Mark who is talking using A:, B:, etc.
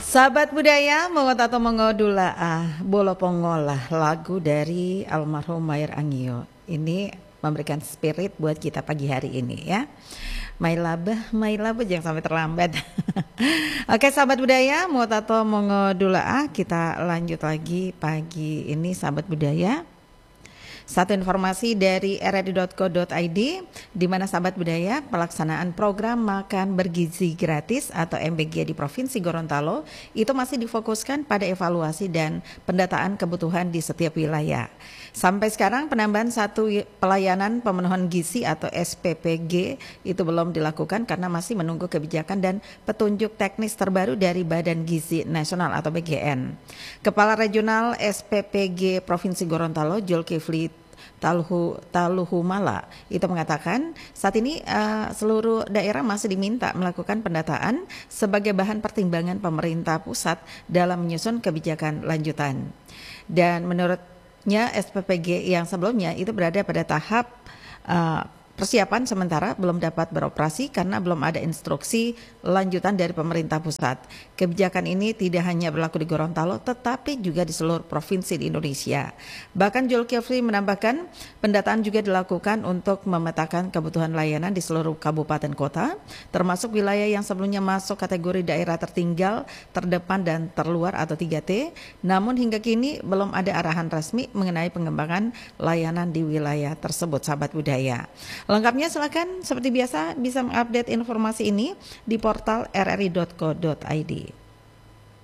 A: Sahabat budaya, mengotato mengodulaah, bolo pongolah lagu dari almarhum Mayer Angio. Ini memberikan spirit buat kita pagi hari ini ya. My love, jangan sampai terlambat. Oke sahabat budaya, mengotato mengodulaah, kita lanjut lagi pagi ini sahabat budaya. Satu informasi dari rri.co.id, di mana sahabat budaya pelaksanaan program makan bergizi gratis atau MBG di Provinsi Gorontalo itu masih difokuskan pada evaluasi dan pendataan kebutuhan di setiap wilayah. Sampai sekarang penambahan satu pelayanan pemenuhan gizi atau SPPG itu belum dilakukan karena masih menunggu kebijakan dan petunjuk teknis terbaru dari Badan Gizi Nasional atau BGN. Kepala Regional SPPG Provinsi Gorontalo, Zulkifli Taluhumala itu mengatakan saat ini seluruh daerah masih diminta melakukan pendataan sebagai bahan pertimbangan pemerintah pusat dalam menyusun kebijakan lanjutan. Dan menurutnya SPPG yang sebelumnya itu berada pada tahap persiapan sementara belum dapat beroperasi karena belum ada instruksi lanjutan dari pemerintah pusat. Kebijakan ini tidak hanya berlaku di Gorontalo tetapi juga di seluruh provinsi di Indonesia. Bahkan Zulkifli menambahkan pendataan juga dilakukan untuk memetakan kebutuhan layanan di seluruh kabupaten kota termasuk wilayah yang sebelumnya masuk kategori daerah tertinggal, terdepan dan terluar atau 3T. Namun hingga kini belum ada arahan resmi mengenai pengembangan layanan di wilayah tersebut sahabat budaya. Lengkapnya silakan seperti biasa bisa mengupdate informasi ini di portal rri.co.id.